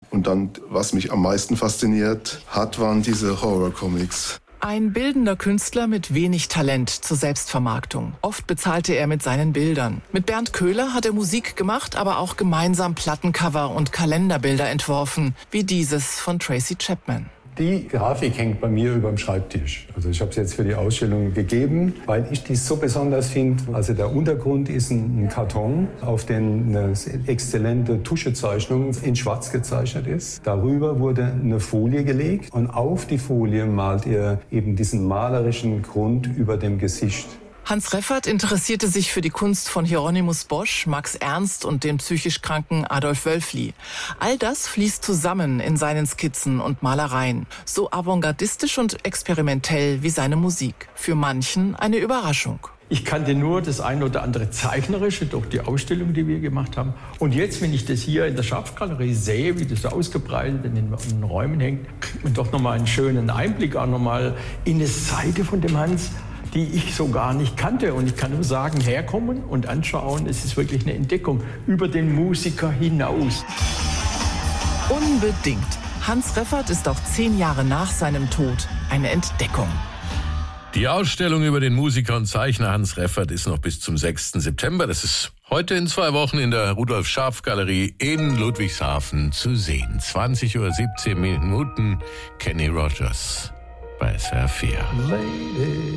Und dann, was mich am meisten fasziniert hat, waren diese Horror-Comics. Ein bildender Künstler mit wenig Talent zur Selbstvermarktung. Oft bezahlte er mit seinen Bildern. Mit Bernd Köhler hat er Musik gemacht, aber auch gemeinsam Plattencover und Kalenderbilder entworfen, wie dieses von Tracy Chapman. Die Grafik hängt bei mir über dem Schreibtisch. Also ich habe es jetzt für die Ausstellung gegeben, weil ich die so besonders finde. Also der Untergrund ist ein Karton, auf dem eine exzellente Tuschezeichnung in Schwarz gezeichnet ist. Darüber wurde eine Folie gelegt und auf die Folie malt er eben diesen malerischen Grund über dem Gesicht. Hans Reffert interessierte sich für die Kunst von Hieronymus Bosch, Max Ernst und den psychisch kranken Adolf Wölfli. All das fließt zusammen in seinen Skizzen und Malereien. So avantgardistisch und experimentell wie seine Musik. Für manchen eine Überraschung. Ich kannte nur das ein oder andere Zeichnerische durch die Ausstellung, die wir gemacht haben. Und jetzt, wenn ich das hier in der Schafgalerie sehe, wie das so ausgebreitet in den Räumen hängt, und doch nochmal einen schönen Einblick auch nochmal in eine Seite von dem Hans, die ich so gar nicht kannte. Und ich kann nur sagen, herkommen und anschauen, es ist wirklich eine Entdeckung über den Musiker hinaus. Unbedingt. Hans Reffert ist auch 10 Jahre nach seinem Tod eine Entdeckung. Die Ausstellung über den Musiker und Zeichner Hans Reffert ist noch bis zum 6. September. Das ist heute in 2 Wochen in der Rudolf-Scharf-Galerie in Ludwigshafen zu sehen. 20:17 Kenny Rogers bei SR4. Lady.